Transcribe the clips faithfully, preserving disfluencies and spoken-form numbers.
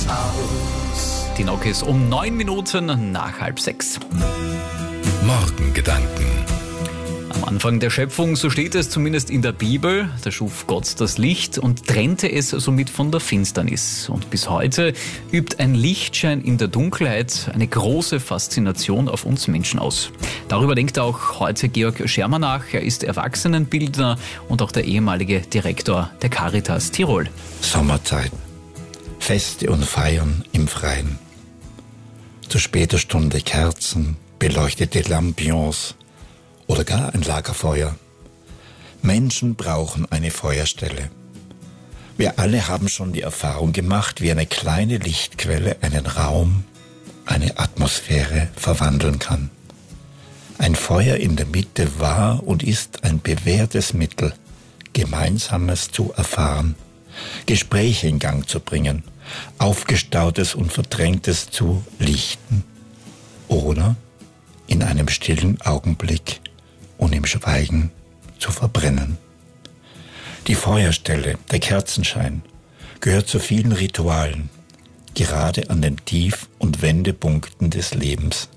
Die Nokis um neun Minuten nach halb sechs. Morgengedanken. Am Anfang der Schöpfung, so steht es zumindest in der Bibel, da schuf Gott das Licht und trennte es somit von der Finsternis. Und bis heute übt ein Lichtschein in der Dunkelheit eine große Faszination auf uns Menschen aus. Darüber denkt auch heute Georg Schermer nach. Er ist Erwachsenenbildner und auch der ehemalige Direktor der Caritas Tirol. Sommerzeit. Feste und Feiern im Freien. Zu später Stunde Kerzen, beleuchtete Lampions oder gar ein Lagerfeuer. Menschen brauchen eine Feuerstelle. Wir alle haben schon die Erfahrung gemacht, wie eine kleine Lichtquelle einen Raum, eine Atmosphäre verwandeln kann. Ein Feuer in der Mitte war und ist ein bewährtes Mittel, Gemeinsames zu erfahren, Gespräche in Gang zu bringen, Aufgestautes und Verdrängtes zu lichten oder in einem stillen Augenblick und im Schweigen zu verbrennen. Die Feuerstelle, der Kerzenschein, gehört zu vielen Ritualen, gerade an den Tief- und Wendepunkten des Lebens.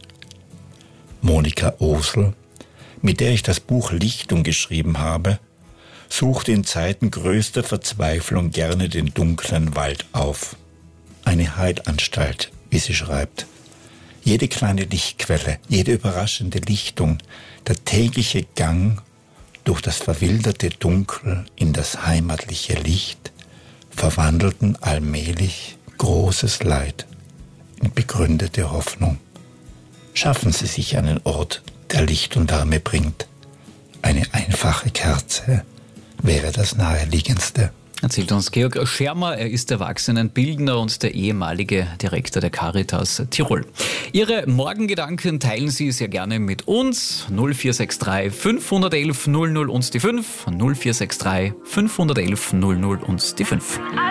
Monika Osel, mit der ich das Buch Lichtung geschrieben habe, sucht in Zeiten größter Verzweiflung gerne den dunklen Wald auf. Eine Heilanstalt, wie sie schreibt. Jede kleine Lichtquelle, jede überraschende Lichtung, der tägliche Gang durch das verwilderte Dunkel in das heimatliche Licht verwandelten allmählich großes Leid in begründete Hoffnung. Schaffen Sie sich einen Ort, der Licht und Wärme bringt. Eine einfache Kerze wäre das Naheliegendste. Erzählt uns Georg Schermer, er ist Erwachsenenbildner und der ehemalige Direktor der Caritas Tirol. Ihre Morgengedanken teilen Sie sehr gerne mit uns. null vier sechs drei fünf eins eins null null und die fünf. null vier sechs drei fünf eins eins null null und die fünf.